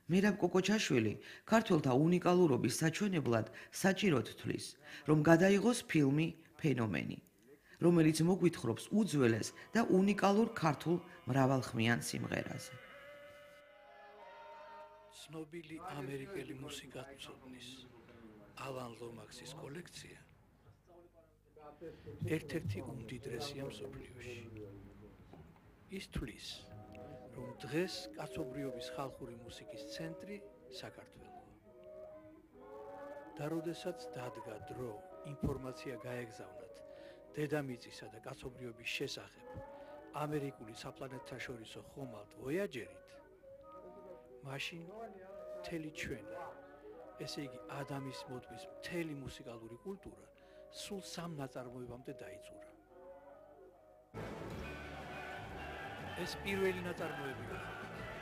მერაბ კოკოჩაშვილი ქართველთა უნიკალურობის საჩვენებლად საჭიროდ თვლის, რომ გადაიღოს ფილმი „ფენომენი“, რომელიც მოგვითხრობს უძველეს და უნიკალურ ქართულ მრავალხმიან სიმღერაზე. ცნობილი ამერიკელი მუსიკათმცოდნის ალან ლომაქსის კოლექცია ერთ-ერთი უმდიდრესია მსოფლიოში. ის თვლის, რომ დღეს კაცობრიობის ხალხური მუსიკის ცენტრი საქართველოა. და როდესაც დადგა დრო ინფორმაცია გაეგზავნათ დედამიწისა და კაცობრიობის შესახებ ამერიკული საპლანეტთაშორისო ხომალდ ვოიაჯერით, მაშინ მთელი ჩვენი, ესე იგი ადამის მოდმის მთელი მუსიკალური კულტურა სულ სამ ნაწარმოებამდე დაიწურა. ეს პირველი ნაწარმოები გახდა,